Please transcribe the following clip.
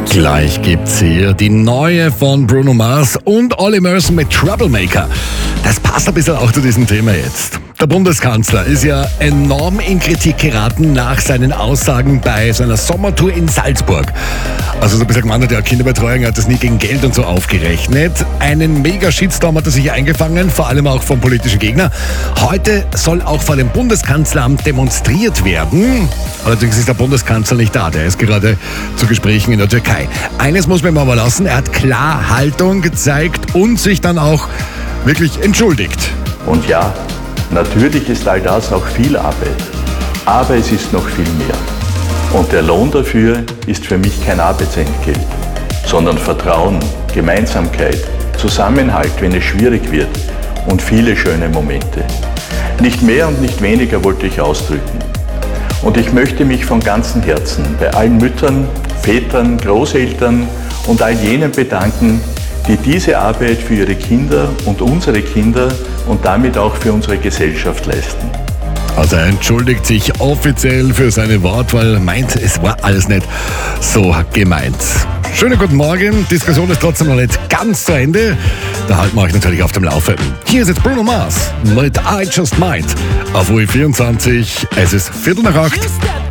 Gleich gibt's hier die neue von Bruno Mars und Olly Murs mit Troublemaker. Das passt ein bisschen auch zu diesem Thema jetzt. Der Bundeskanzler ist ja enorm in Kritik geraten nach seinen Aussagen bei seiner Sommertour in Salzburg. Also so ein bisschen gemeint, der Kinderbetreuung hat das nie gegen Geld und so aufgerechnet. Einen Mega-Shitstorm hat er sich eingefangen, vor allem auch vom politischen Gegner. Heute soll auch vor dem Bundeskanzleramt demonstriert werden. Allerdings ist der Bundeskanzler nicht da, der ist gerade zu Gesprächen in der Türkei. Eines muss man ihm aber lassen, er hat klar Haltung gezeigt und sich dann auch wirklich entschuldigt. Und ja, natürlich ist all das auch viel Arbeit, aber es ist noch viel mehr. Und der Lohn dafür ist für mich kein Arbeitsentgelt, sondern Vertrauen, Gemeinsamkeit, Zusammenhalt, wenn es schwierig wird und viele schöne Momente. Nicht mehr und nicht weniger wollte ich ausdrücken. Und ich möchte mich von ganzem Herzen bei allen Müttern, Vätern, Großeltern und all jenen bedanken, die diese Arbeit für ihre Kinder und unsere Kinder und damit auch für unsere Gesellschaft leisten. Also er entschuldigt sich offiziell für seine Wortwahl, meint, es war alles nicht so gemeint. Schönen guten Morgen, Diskussion ist trotzdem noch nicht ganz zu Ende. Da halten wir euch natürlich auf dem Laufenden. Hier ist jetzt Bruno Mars mit I Just Might auf UE24. Es ist 7:45.